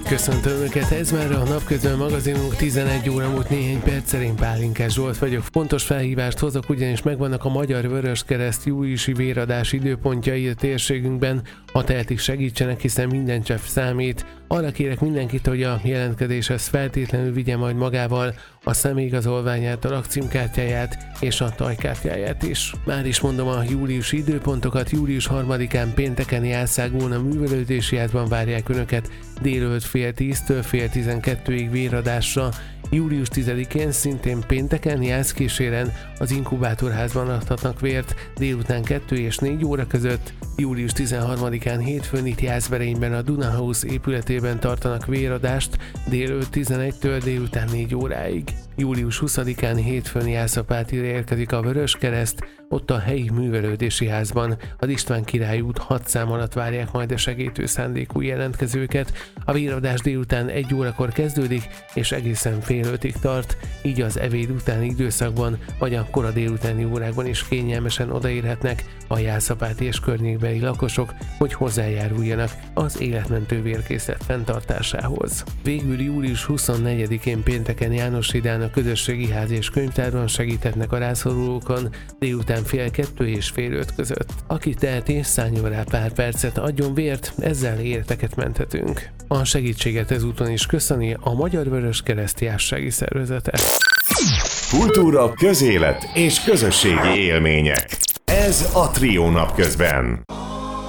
Köszöntöm Önöket, ez már a Napközben magazinunk 11 óra múlt néhány perccel, én Pálinkás Zsolt vagyok. Fontos felhívást hozok, ugyanis megvannak a Magyar Vöröskereszt júliusi véradás időpontjai a térségünkben. Ha tehetik, segítsenek, hiszen minden csepp számít. Arra kérek mindenkit, hogy a jelentkezéshez feltétlenül vigye majd magával a személyigazolványát, a lakcímkártyáját és a tajkártyáját is. Már is mondom a júliusi időpontokat. Július 3-án pénteken Jászágón a művelődési házban várják Önöket délelőtt fél 10-től fél 12-ig véradásra. Július 10-én szintén pénteken Jászkíséren az inkubátorházban adhatnak vért délután 2 és 4 óra között. Július 13-án hétfőn itt Jászberényben a Duna House épületében tartanak véradást délelőtt 11-től délután 4 óráig. Július 20-án hétfőn Jászapátira érkezik a Vöröskereszt, ott a helyi művelődési házban az István Király út 6 szám alatt várják majd a segítő szándékú jelentkezőket. A véradás délután 1 órakor kezdődik és egészen fél 5-ig tart, így az ebéd utáni időszakban vagy a kora délutáni órákban is kényelmesen odaérhetnek a Jászapáti és környékbeli lakosok, hogy hozzájáruljanak az életmentő vérkészlet fenntartásához. Végül július 24-én pénteken Jánoshidán a közösségi ház és könyvtárban segíthetnek a rászorulókon délután fél 2 és fél 5 között. Aki teheti, szálljon rá pár percet, adjon vért, ezzel életeket menthetünk. A segítséget ezúton is köszöni a Magyar Vöröskereszt Jászsági Szervezete. Kultúra, közélet és közösségi élmények. Ez a Trió Napközben.